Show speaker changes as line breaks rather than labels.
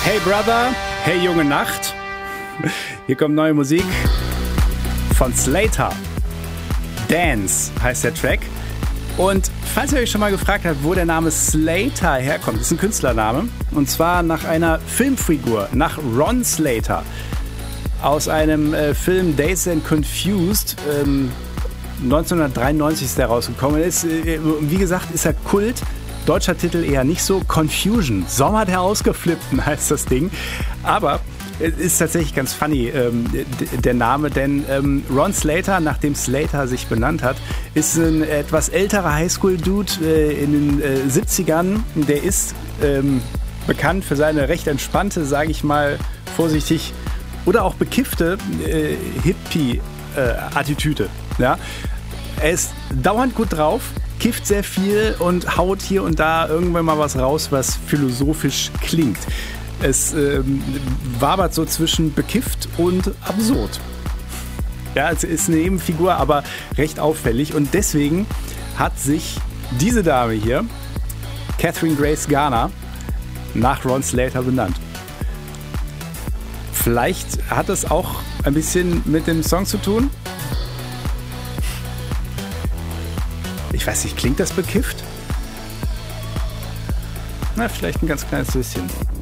Hey Brother, hey junge Nacht. Hier kommt neue Musik von Slater. Dance heißt der Track. Und falls ihr euch schon mal gefragt habt, wo der Name Slater herkommt, ist ein Künstlername. Und zwar nach einer Filmfigur, nach Ron Slater. Aus einem Film Dazed and Confused. 1993 ist der rausgekommen. Wie gesagt, ist er Kult. Deutscher Titel eher nicht so. Confusion. Sommer der Ausgeflippten heißt das Ding. Aber es ist tatsächlich ganz funny, der Name, denn Ron Slater, nachdem Slater sich benannt hat, ist ein etwas älterer Highschool-Dude in den 70ern. Der ist bekannt für seine recht entspannte, sage ich mal vorsichtig, oder auch bekiffte Hippie-Attitüde. Ja? Er ist dauernd gut drauf, kifft sehr viel und haut hier und da irgendwann mal was raus, was philosophisch klingt. Es wabert so zwischen bekifft und absurd. Ja, es ist eine Nebenfigur, aber recht auffällig. Und deswegen hat sich diese Dame hier, Catherine Grace Garner, nach Ron Slater benannt. Vielleicht hat es auch ein bisschen mit dem Song zu tun. Ich weiß nicht, klingt das bekifft? Na, vielleicht ein ganz kleines bisschen.